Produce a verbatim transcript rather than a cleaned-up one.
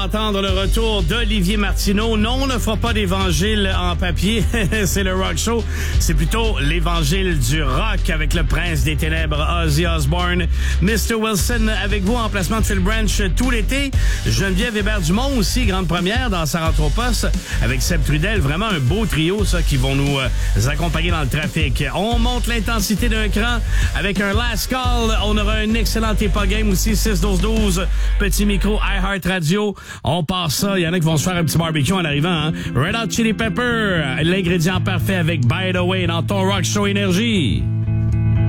Entendre le retour d'Olivier Martineau. Non, on ne fera pas d'évangile en papier. C'est le Rock Show. C'est plutôt l'évangile du rock avec le prince des ténèbres, Ozzy Osbourne. mister Wilson avec vous en placement de Phil Branch tout l'été. Geneviève Hébert-Dumont aussi, grande première dans Saranthropos avec Seb Trudel. Vraiment un beau trio, ça, qui vont nous euh, accompagner dans le trafic. On monte l'intensité d'un cran avec un last call. On aura un excellent T-P A game aussi, six douze douze. Petit micro iHeart Radio. On passe ça. Il y en a qui vont se faire un petit barbecue en arrivant. Hein? Red Hot Chili Pepper, l'ingrédient parfait avec By the Way dans ton Rock Show Énergie.